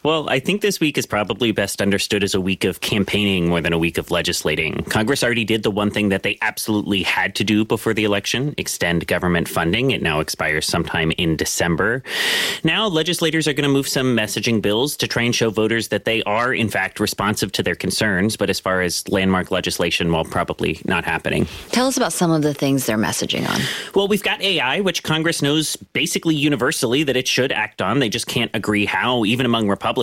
Well, I think this week is probably best understood as a week of campaigning more than a week of legislating. Congress already did the one thing that they absolutely had to do before the election, extend government funding. It now expires sometime in December. Now, legislators are going to move some messaging bills to try and show voters that they are, in fact, responsive to their concerns. But as far as landmark legislation, well, probably not happening. Tell us about some of the things they're messaging on. Well, we've got AI, which Congress knows basically universally that it should act on. They just can't agree how, even among Republicans.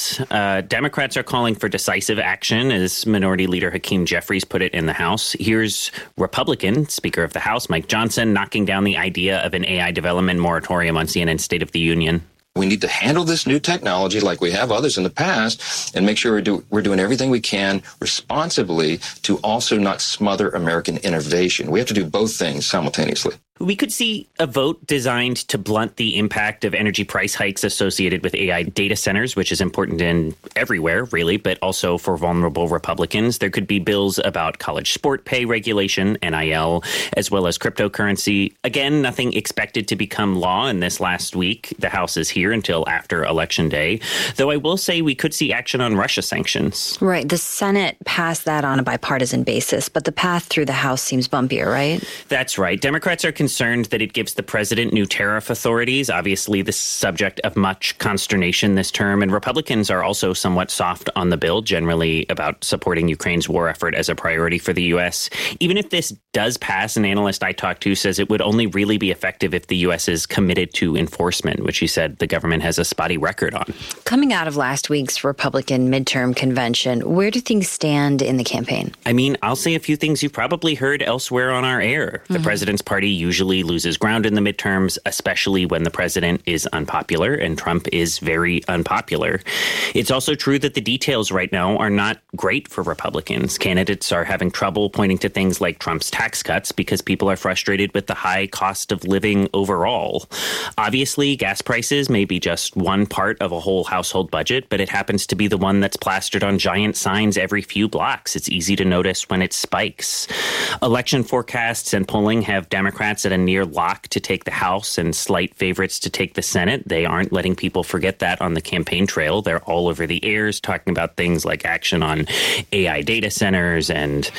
Democrats are calling for decisive action, as Minority Leader Hakeem Jeffries put it in the House. Here's Republican Speaker of the House, Mike Johnson, knocking down the idea of an AI development moratorium on CNN's State of the Union. We need to handle this new technology like we have others in the past and make sure we're doing everything we can responsibly to also not smother American innovation. We have to do both things simultaneously. We could see a vote designed to blunt the impact of energy price hikes associated with AI data centers, which is important in everywhere, really, but also for vulnerable Republicans. There could be bills about college sport pay regulation, NIL, as well as cryptocurrency. Again, nothing expected to become law in this last week. The House is here until after Election Day. Though I will say we could see action on Russia sanctions. Right. The Senate passed that on a bipartisan basis, but the path through the House seems bumpier, right? That's right. Democrats are concerned that it gives the president new tariff authorities, obviously the subject of much consternation this term. And Republicans are also somewhat soft on the bill, generally about supporting Ukraine's war effort as a priority for the U.S. Even if this does pass, an analyst I talked to says it would only really be effective if the U.S. is committed to enforcement, which he said the government has a spotty record on. Coming out of last week's Republican midterm convention, where do things stand in the campaign? I mean, I'll say a few things you've probably heard elsewhere on our air. The president's party usually loses ground in the midterms, especially when the president is unpopular, and Trump is very unpopular. It's also true that the details right now are not great for Republicans. Candidates are having trouble pointing to things like Trump's tax cuts because people are frustrated with the high cost of living overall. Obviously, gas prices may be just one part of a whole household budget, but it happens to be the one that's plastered on giant signs every few blocks. It's easy to notice when it spikes. Election forecasts and polling have Democrats at a near lock to take the House and slight favorites to take the Senate. They aren't letting people forget that on the campaign trail. They're all over the airs talking about things like action on AI data centers and,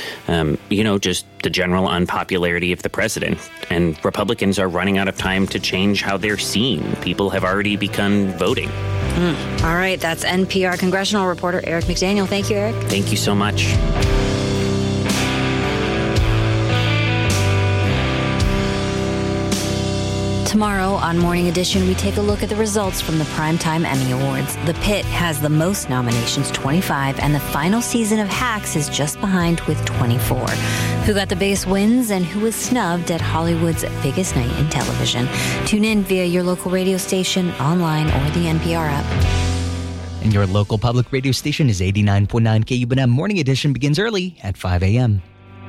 just the general unpopularity of the president. And Republicans are running out of time to change how they're seen. People have already begun voting. All right, that's NPR congressional reporter Eric McDaniel. Thank you, Eric. Thank you so much. Tomorrow on Morning Edition, we take a look at the results from the Primetime Emmy Awards. The Pit has the most nominations, 25, and the final season of Hacks is just behind with 24. Who got the biggest wins and who was snubbed at Hollywood's biggest night in television? Tune in via your local radio station, online, or the NPR app. And your local public radio station is 89.9 KUBNM. Morning Edition begins early at 5 a.m.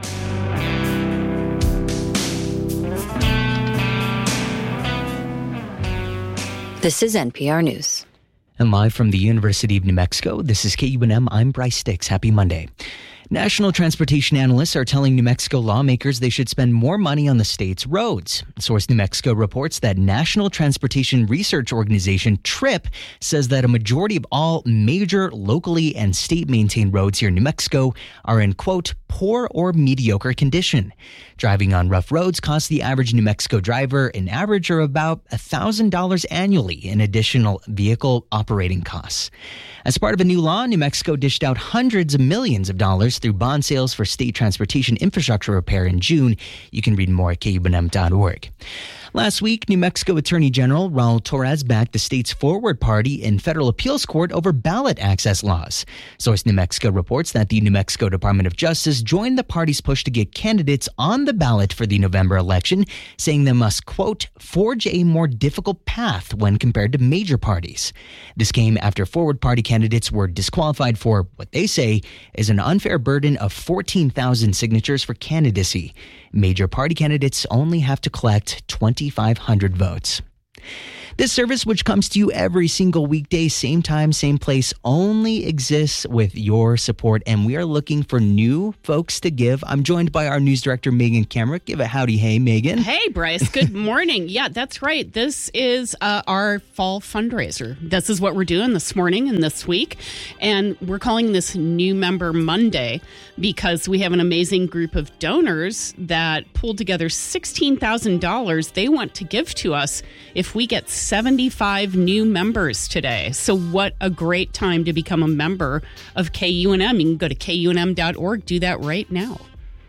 This is NPR News. And live from the University of New Mexico, this is KUNM. I'm Bryce Sticks. Happy Monday. National transportation analysts are telling New Mexico lawmakers they should spend more money on the state's roads. Source New Mexico reports that National Transportation Research Organization, TRIP, says that a majority of all major locally and state-maintained roads here in New Mexico are in, quote, poor or mediocre condition. Driving on rough roads costs the average New Mexico driver an average of about $1,000 annually in additional vehicle operating costs. As part of a new law, New Mexico dished out hundreds of millions of dollars through bond sales for state transportation infrastructure repair in June. You can read more at KUBNM.org. Last week, New Mexico Attorney General Raul Torres backed the state's Forward Party in federal appeals court over ballot access laws. Source New Mexico reports that the New Mexico Department of Justice joined the party's push to get candidates on the ballot for the November election, saying they must, quote, forge a more difficult path when compared to major parties. This came after Forward Party candidates were disqualified for what they say is an unfair burden of 14,000 signatures for candidacy. Major party candidates only have to collect 2,500 votes. This service, which comes to you every single weekday, same time, same place, only exists with your support. And we are looking for new folks to give. I'm joined by our news director, Megan Kamerick. Give a howdy, hey, Megan. Hey, Bryce. Good morning. Yeah, that's right. This is our fall fundraiser. This is what we're doing this morning and this week. And we're calling this New Member Monday because we have an amazing group of donors that pulled together $16,000 they want to give to us if we get 75 new members today. So what a great time to become a member of KUNM. You can go to KUNM.org. Do that right now.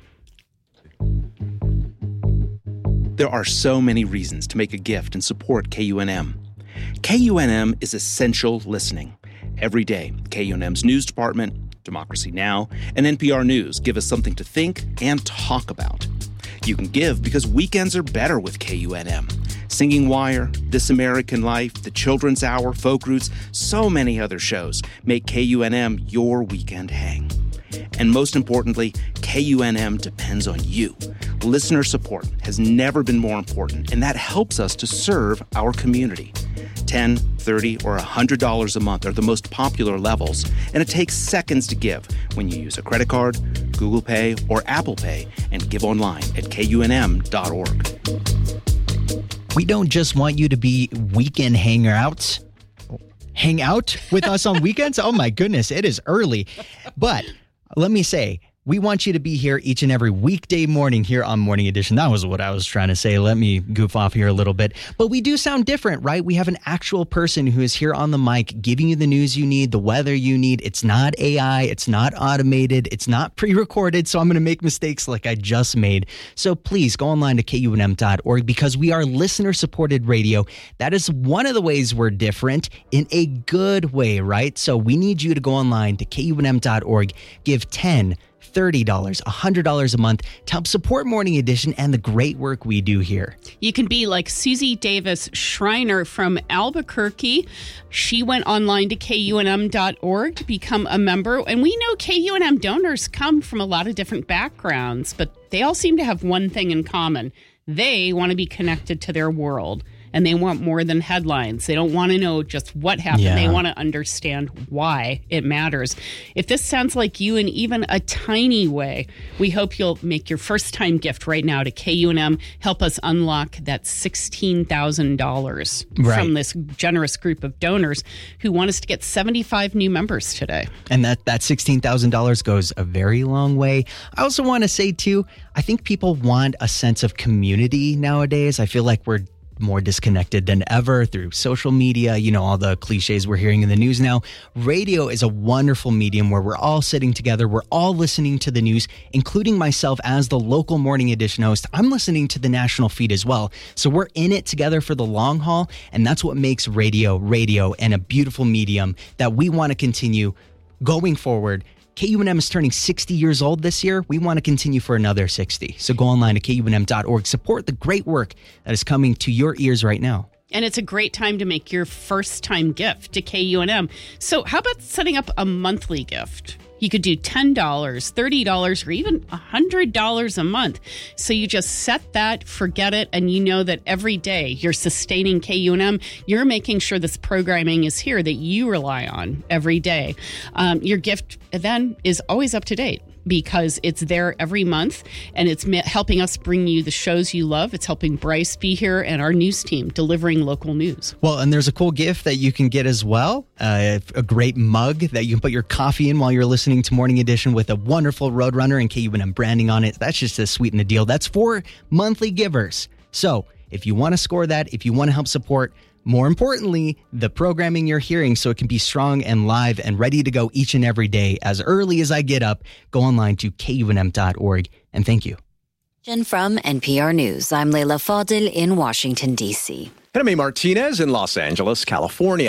There are so many reasons to make a gift and support KUNM. KUNM is essential listening. Every day, KUNM's news department, Democracy Now!, and NPR News give us something to think and talk about. You can give because weekends are better with KUNM. Singing Wire, This American Life, The Children's Hour, Folk Roots, so many other shows make KUNM your weekend hang. And most importantly, KUNM depends on you. Listener support has never been more important, and that helps us to serve our community. $10, $30, or $100 a month are the most popular levels, and it takes seconds to give when you use a credit card, Google Pay, or Apple Pay, and give online at KUNM.org. We don't just want you to be weekend hangouts. Hang out with us on weekends? Oh my goodness, it is early. But let me say, we want you to be here each and every weekday morning here on Morning Edition. That was what I was trying to say. Let me goof off here a little bit. But we do sound different, right? We have an actual person who is here on the mic giving you the news you need, the weather you need. It's not AI. It's not automated. It's not pre-recorded. So I'm going to make mistakes like I just made. So please go online to KUNM.org because we are listener-supported radio. That is one of the ways we're different in a good way, right? So we need you to go online to KUNM.org, give $10, $30, $100 a month to help support Morning Edition and the great work we do here. You can be like Susie Davis Schreiner from Albuquerque. She went online to KUNM.org to become a member. And we know KUNM donors come from a lot of different backgrounds, but they all seem to have one thing in common. They want to be connected to their world. And they want more than headlines. They don't want to know just what happened. Yeah. They want to understand why it matters. If this sounds like you in even a tiny way, we hope you'll make your first-time gift right now to KUNM. Help us unlock that $16,000 from this generous group of donors who want us to get 75 new members today. And that $16,000 goes a very long way. I also want to say, too, I think people want a sense of community nowadays. I feel like we're more disconnected than ever through social media, all the cliches we're hearing in the news now. Radio is a wonderful medium where we're all sitting together. We're all listening to the news, including myself as the local Morning Edition host. I'm listening to the national feed as well. So we're in it together for the long haul. And that's what makes radio and a beautiful medium that we want to continue going forward. KUNM is turning 60 years old this year. We want to continue for another 60. So go online to KUNM.org. Support the great work that is coming to your ears right now. And it's a great time to make your first-time gift to KUNM. So how about setting up a monthly gift? You could do $10, $30, or even $100 a month. So you just set that, forget it, and you know that every day you're sustaining KUNM. You're making sure this programming is here that you rely on every day. Your gift then is always up to date, because it's there every month and it's helping us bring you the shows you love. It's helping Bryce be here and our news team delivering local news. Well, and there's a cool gift that you can get as well. A great mug that you can put your coffee in while you're listening to Morning Edition with a wonderful Roadrunner and KUNM branding on it. That's just to sweeten the deal. That's for monthly givers. So if you want to score that, if you want to help support, more importantly, the programming you're hearing so it can be strong and live and ready to go each and every day as early as I get up, go online to KUNM.org. And thank you. From NPR News, I'm Leila Fadel in Washington, D.C. And I'm Martinez in Los Angeles, California.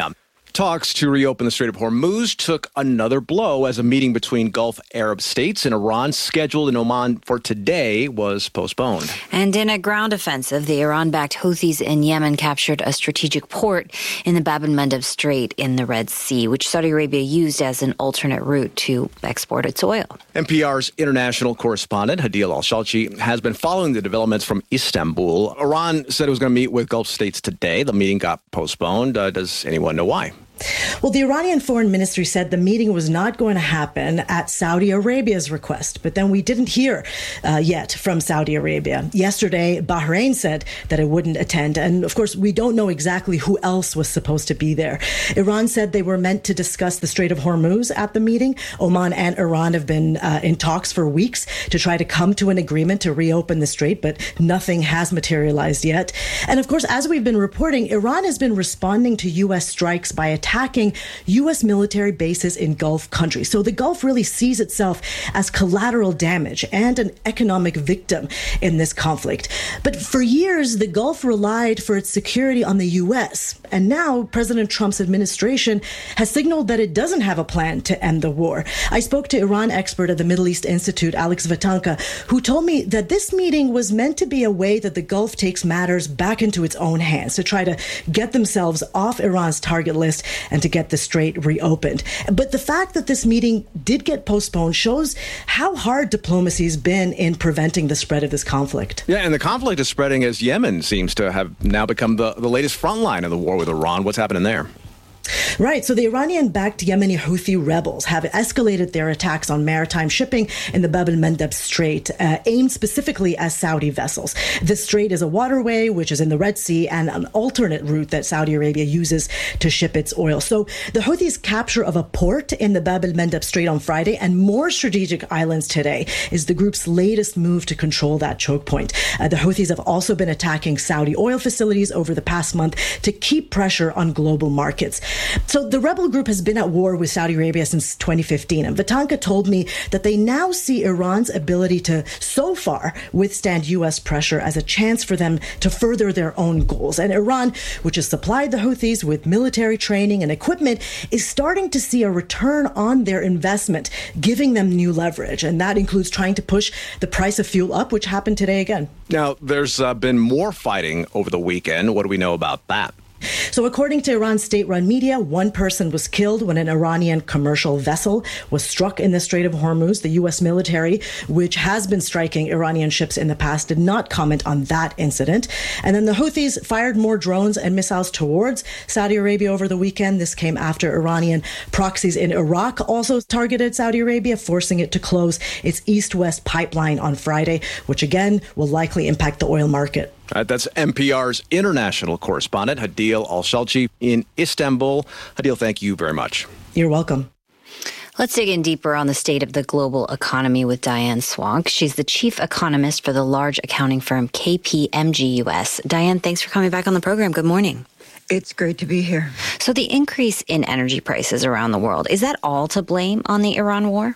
Talks to reopen the Strait of Hormuz took another blow as a meeting between Gulf Arab states and Iran scheduled in Oman for today was postponed. And in a ground offensive, the Iran-backed Houthis in Yemen captured a strategic port in the Bab el-Mandeb Strait in the Red Sea, which Saudi Arabia used as an alternate route to export its oil. NPR's international correspondent, Hadil Al-Shalchi, has been following the developments from Istanbul. Iran said it was going to meet with Gulf states today. The meeting got postponed. Does anyone know why? Well, the Iranian Foreign Ministry said the meeting was not going to happen at Saudi Arabia's request, but then we didn't hear yet from Saudi Arabia. Yesterday, Bahrain said that it wouldn't attend, and of course, we don't know exactly who else was supposed to be there. Iran said they were meant to discuss the Strait of Hormuz at the meeting. Oman and Iran have been in talks for weeks to try to come to an agreement to reopen the strait, but nothing has materialized yet. And of course, as we've been reporting, Iran has been responding to U.S. strikes by attacking U.S. military bases in Gulf countries. So the Gulf really sees itself as collateral damage and an economic victim in this conflict. But for years, the Gulf relied for its security on the U.S. And now President Trump's administration has signaled that it doesn't have a plan to end the war. I spoke to Iran expert at the Middle East Institute, Alex Vatanka, who told me that this meeting was meant to be a way that the Gulf takes matters back into its own hands to try to get themselves off Iran's target list and to get the strait reopened. But the fact that this meeting did get postponed shows how hard diplomacy's been in preventing the spread of this conflict. Yeah, and the conflict is spreading as Yemen seems to have now become the latest front line of the war with Iran. What's happening there? Right. So the Iranian-backed Yemeni Houthi rebels have escalated their attacks on maritime shipping in the Bab el-Mandeb Strait, aimed specifically at Saudi vessels. This strait is a waterway which is in the Red Sea and an alternate route that Saudi Arabia uses to ship its oil. So the Houthis' capture of a port in the Bab el-Mandeb Strait on Friday and more strategic islands today is the group's latest move to control that choke point. The Houthis have also been attacking Saudi oil facilities over the past month to keep pressure on global markets. So the rebel group has been at war with Saudi Arabia since 2015. And Vatanka told me that they now see Iran's ability to, so far, withstand U.S. pressure as a chance for them to further their own goals. And Iran, which has supplied the Houthis with military training and equipment, is starting to see a return on their investment, giving them new leverage. And that includes trying to push the price of fuel up, which happened today again. Now, there's been more fighting over the weekend. What do we know about that? So according to Iran's state-run media, one person was killed when an Iranian commercial vessel was struck in the Strait of Hormuz. The U.S. military, which has been striking Iranian ships in the past, did not comment on that incident. And then the Houthis fired more drones and missiles towards Saudi Arabia over the weekend. This came after Iranian proxies in Iraq also targeted Saudi Arabia, forcing it to close its east-west pipeline on Friday, which again will likely impact the oil market. That's NPR's international correspondent, Hadil Al-Shalchi in Istanbul. Hadil, thank you very much. You're welcome. Let's dig in deeper on the state of the global economy with Diane Swonk. She's the chief economist for the large accounting firm KPMG US. Diane, thanks for coming back on the program. Good morning. It's great to be here. So the increase in energy prices around the world, is that all to blame on the Iran war?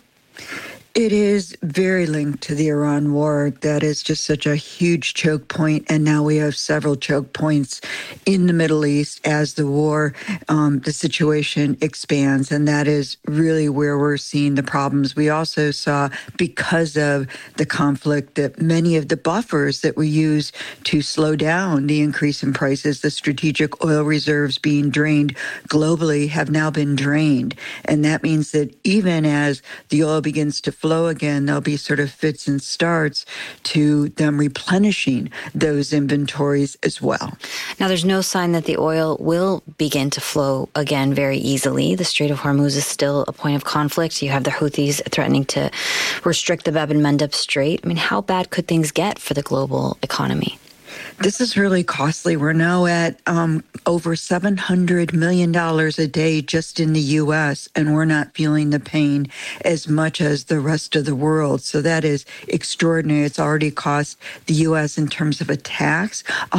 It is very linked to the Iran war. That is just such a huge choke point. And now we have several choke points in the Middle East as the war, the situation expands. And that is really where we're seeing the problems. We also saw, because of the conflict, that many of the buffers that we use to slow down the increase in prices, the strategic oil reserves being drained globally, have now been drained. And that means that even as the oil begins to flow again, there'll be sort of fits and starts to them replenishing those inventories as well. Now, there's no sign that the oil will begin to flow again very easily. The Strait of Hormuz is still a point of conflict. You have the Houthis threatening to restrict the Bab el-Mandeb Strait. I mean, how bad could things get for the global economy? This is really costly. We're now at over $700 million a day just in the U.S., and we're not feeling the pain as much as the rest of the world. So that is extraordinary. It's already cost the U.S. in terms of a tax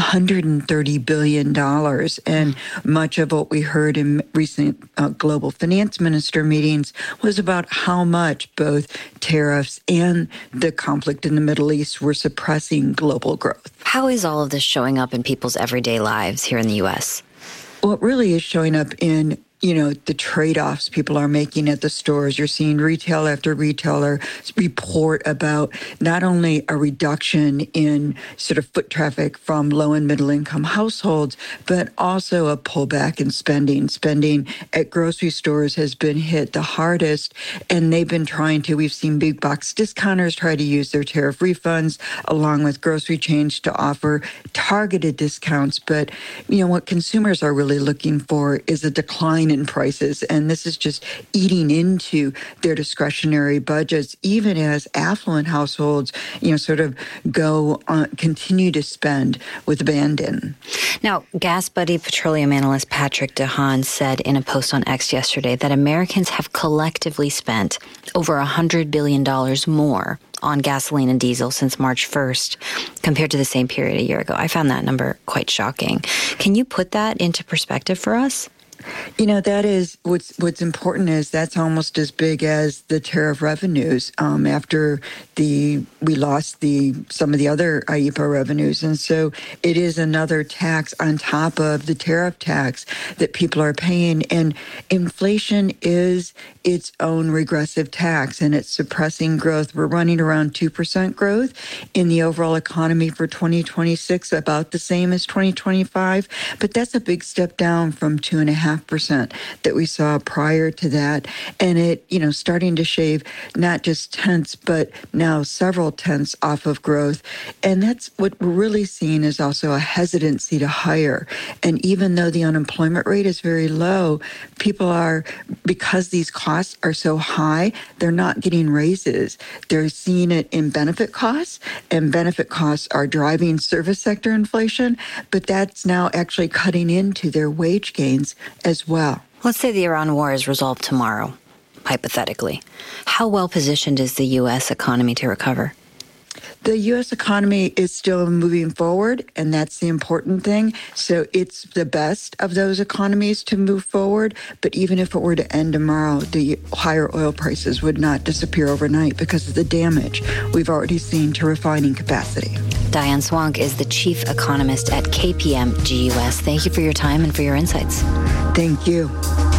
$130 billion. And much of what we heard in recent global finance minister meetings was about how much both tariffs and the conflict in the Middle East were suppressing global growth. How is all of this showing up in people's everyday lives here in the U.S.? Well, it really is showing up in the trade-offs people are making at the stores. You're seeing retail after retailer report about not only a reduction in sort of foot traffic from low and middle income households, but also a pullback in spending. Spending at grocery stores has been hit the hardest, and they've been we've seen big box discounters try to use their tariff refunds along with grocery chains to offer targeted discounts. But, what consumers are really looking for is a decline in prices, and this is just eating into their discretionary budgets, even as affluent households, sort of continue to spend with abandon. Now, Gas Buddy petroleum analyst Patrick DeHaan said in a post on X yesterday that Americans have collectively spent over $100 billion more on gasoline and diesel since March 1st compared to the same period a year ago. I found that number quite shocking. Can you put that into perspective for us? That is what's important is that's almost as big as the tariff revenues after we lost some of the other IEEPA revenues. And so it is another tax on top of the tariff tax that people are paying. And inflation is its own regressive tax, and it's suppressing growth. We're running around 2% growth in the overall economy for 2026, about the same as 2025. But that's a big step down from 2.5% that we saw prior to that. And it, starting to shave not just tenths, but now several tenths off of growth. And that's what we're really seeing is also a hesitancy to hire. And even though the unemployment rate is very low, people are, because these costs are so high, they're not getting raises. They're seeing it in benefit costs, and benefit costs are driving service sector inflation, but that's now actually cutting into their wage gains as well. Let's say the Iran war is resolved tomorrow, hypothetically. How well positioned is the U.S. economy to recover? The U.S. economy is still moving forward, and that's the important thing. So it's the best of those economies to move forward. But even if it were to end tomorrow, the higher oil prices would not disappear overnight because of the damage we've already seen to refining capacity. Diane Swonk is the chief economist at KPMG US. Thank you for your time and for your insights. Thank you.